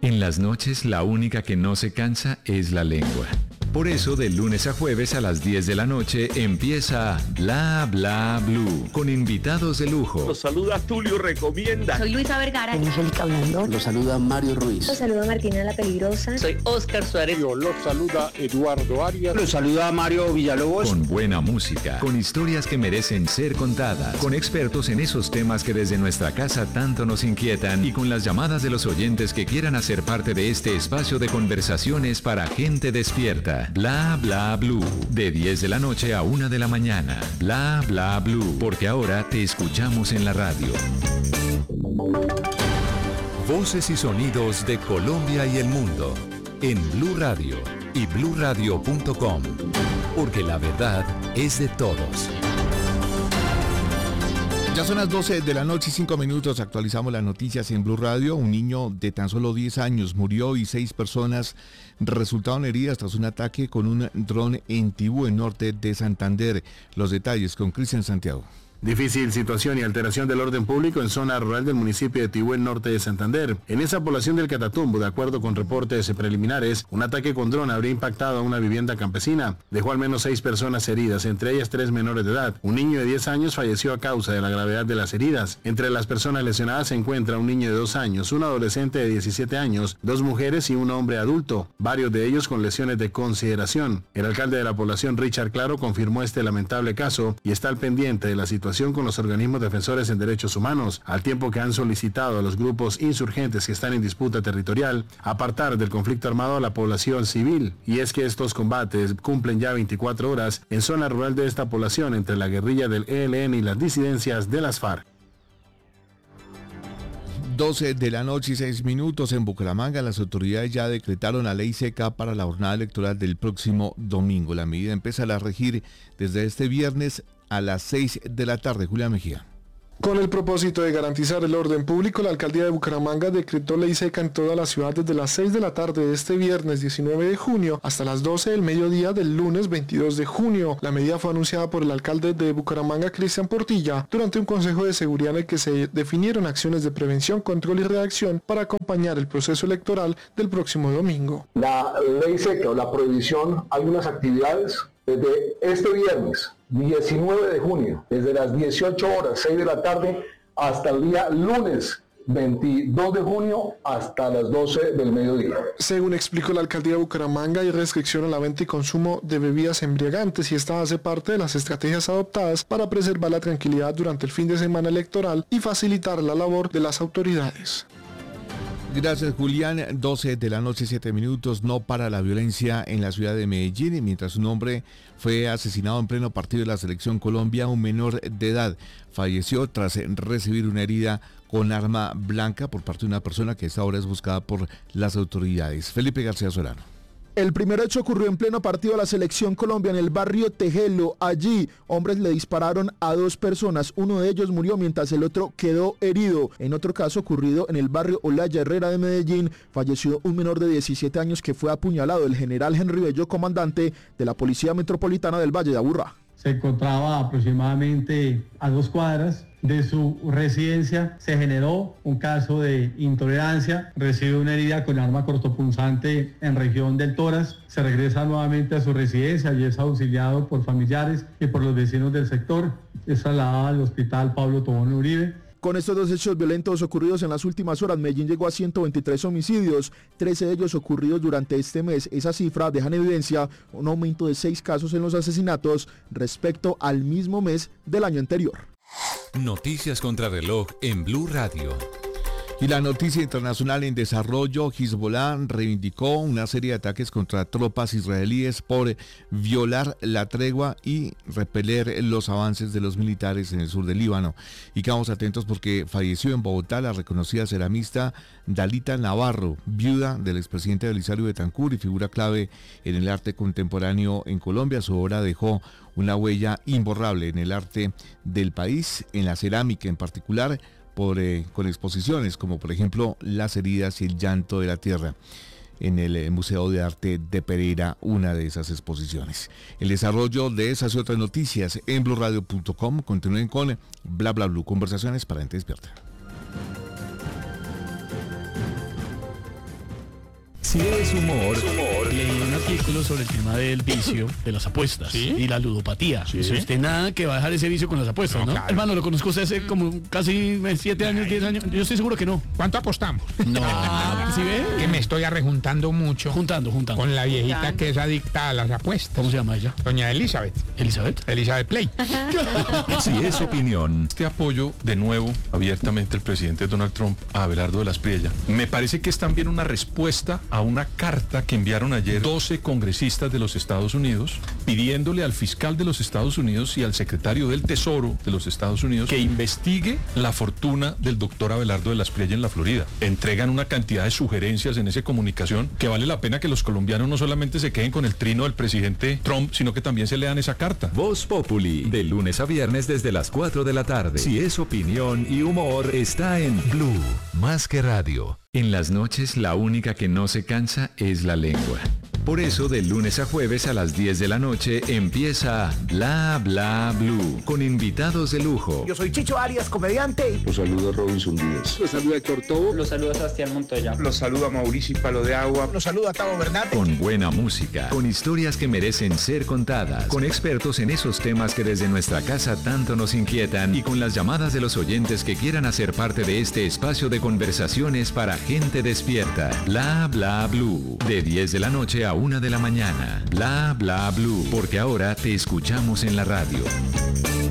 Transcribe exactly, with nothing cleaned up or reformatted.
En las noches la única que no se cansa es la lengua. Por eso, de lunes a jueves a las diez de la noche empieza Bla Bla Blue, con invitados de lujo. Los saluda Tulio Recomienda. Soy Luisa Vergara. Soy Angélica Blandón. Los saluda Mario Ruiz. Los saluda Martina La Peligrosa. Soy Oscar Suárez. Los saluda Eduardo Arias. Los saluda Mario Villalobos. Con buena música, con historias que merecen ser contadas, con expertos en esos temas que desde nuestra casa tanto nos inquietan y con las llamadas de los oyentes que quieran hacer parte de este espacio de conversaciones para gente despierta. Bla Bla Blue, de diez de la noche a una de la mañana. Bla Bla Blue, porque ahora te escuchamos en la radio. Voces y sonidos de Colombia y el mundo en Blue Radio y blue radio punto com, porque la verdad es de todos. Ya son las doce de la noche y cinco minutos, actualizamos las noticias en Blue Radio. Un niño de tan solo diez años murió y seis personas resultaron heridas tras un ataque con un dron en Tibú, en norte de Santander. Los detalles con Cristian Santiago. Difícil situación y alteración del orden público en zona rural del municipio de Tibú, en norte de Santander. En esa población del Catatumbo, de acuerdo con reportes preliminares, un ataque con dron habría impactado a una vivienda campesina. Dejó al menos seis personas heridas, entre ellas tres menores de edad. Un niño de diez años falleció a causa de la gravedad de las heridas. Entre las personas lesionadas se encuentra un niño de dos años, un adolescente de diecisiete años, dos mujeres y un hombre adulto, varios de ellos con lesiones de consideración. El alcalde de la población, Richard Claro, confirmó este lamentable caso y está al pendiente de la situación con los organismos defensores en derechos humanos, al tiempo que han solicitado a los grupos insurgentes que están en disputa territorial apartar del conflicto armado a la población civil. Y es que estos combates cumplen ya veinticuatro horas en zona rural de esta población entre la guerrilla del E L N y las disidencias de las FARC. doce de la noche y seis minutos en Bucaramanga. Las autoridades ya decretaron la ley seca para la jornada electoral del próximo domingo. La medida empezará a regir desde este viernes a las seis de la tarde. Julián Mejía. Con el propósito de garantizar el orden público, la alcaldía de Bucaramanga decretó ley seca en toda la ciudad desde las seis de la tarde de este viernes diecinueve de junio hasta las doce del mediodía del lunes veintidós de junio. La medida fue anunciada por el alcalde de Bucaramanga, Cristian Portilla, durante un consejo de seguridad en el que se definieron acciones de prevención, control y reacción para acompañar el proceso electoral del próximo domingo. La ley seca o la prohibición, algunas actividades desde este viernes diecinueve de junio, desde las dieciocho horas, seis de la tarde, hasta el día lunes veintidós de junio hasta las doce del mediodía. Según explicó la alcaldía de Bucaramanga, hay restricción a la venta y consumo de bebidas embriagantes y esta hace parte de las estrategias adoptadas para preservar la tranquilidad durante el fin de semana electoral y facilitar la labor de las autoridades. Gracias, Julián. doce de la noche, siete minutos. No para la violencia en la ciudad de Medellín, y mientras un hombre fue asesinado en pleno partido de la Selección Colombia, un menor de edad falleció tras recibir una herida con arma blanca por parte de una persona que a esta hora es buscada por las autoridades. Felipe García Solano. El primer hecho ocurrió en pleno partido de la Selección Colombia en el barrio Tejelo. Allí, hombres le dispararon a dos personas. Uno de ellos murió mientras el otro quedó herido. En otro caso ocurrido en el barrio Olaya Herrera de Medellín, falleció un menor de diecisiete años que fue apuñalado. El general Henry Bello, comandante de la Policía Metropolitana del Valle de Aburrá. Se encontraba aproximadamente a dos cuadras de su residencia. Se generó un caso de intolerancia, recibe una herida con arma cortopunzante en región del tórax, se regresa nuevamente a su residencia y es auxiliado por familiares y por los vecinos del sector. Es trasladado al hospital Pablo Tobón Uribe. Con estos dos hechos violentos ocurridos en las últimas horas, Medellín llegó a ciento veintitrés homicidios, trece de ellos ocurridos durante este mes. Esa cifra deja en evidencia un aumento de seis casos en los asesinatos respecto al mismo mes del año anterior. Noticias contra reloj en Blue Radio. Y la noticia internacional en desarrollo: Hezbollah reivindicó una serie de ataques contra tropas israelíes por violar la tregua y repeler los avances de los militares en el sur del Líbano. Y quedamos atentos porque falleció en Bogotá la reconocida ceramista Dalita Navarro, viuda del expresidente Belisario Betancur y figura clave en el arte contemporáneo en Colombia. Su obra dejó una huella imborrable en el arte del país, en la cerámica en particular, Por, eh, con exposiciones como por ejemplo Las heridas y el llanto de la tierra en el eh, Museo de Arte de Pereira, una de esas exposiciones. El desarrollo de esas y otras noticias en blue radio punto com. Continúen con Bla Bla Blue, conversaciones para gente despierta. Si es humor, leí un artículo sobre el tema del vicio de las apuestas ¿Sí? y la ludopatía. ¿Sí? Dice usted nada que va a dejar ese vicio con las apuestas, ¿no? ¿no? Claro. Hermano, lo conozco usted hace como casi siete años, diez años. Yo estoy seguro que no. ¿Cuánto apostamos? No, ¿sí ve? Que me estoy arrejuntando mucho. Juntando, juntando. Con la viejita juntando. Que es adicta a las apuestas. ¿Cómo se llama ella? Doña Elizabeth. ¿Elizabeth? Elizabeth Play. Si es opinión. Este apoyo, de nuevo, abiertamente el presidente Donald Trump a Abelardo de la Espriella, me parece que es también una respuesta a una carta que enviaron ayer doce congresistas de los Estados Unidos pidiéndole al fiscal de los Estados Unidos y al secretario del Tesoro de los Estados Unidos que investigue la fortuna del doctor Abelardo de la Espriella en la Florida. Entregan una cantidad de sugerencias en esa comunicación que vale la pena que los colombianos no solamente se queden con el trino del presidente Trump, sino que también se lean esa carta. Voz Populi, de lunes a viernes desde las cuatro de la tarde. Si es opinión y humor, está en Blue, más que radio. En las noches la única que no se cansa es la lengua. Por eso, de lunes a jueves a las diez de la noche empieza Bla Bla Blue, con invitados de lujo. Yo soy Chicho Arias, comediante. Los saluda Robinson Díaz. Los saluda Héctor Tobo. Los saluda Sebastián Montoya. Los saluda Mauricio Palo de Agua. Los saluda Tavo Bernal. Con buena música, con historias que merecen ser contadas, con expertos en esos temas que desde nuestra casa tanto nos inquietan y con las llamadas de los oyentes que quieran hacer parte de este espacio de conversaciones para gente despierta. Bla Bla Blue, de diez de la noche a una de la mañana. Bla Bla Blue, porque ahora te escuchamos en la radio.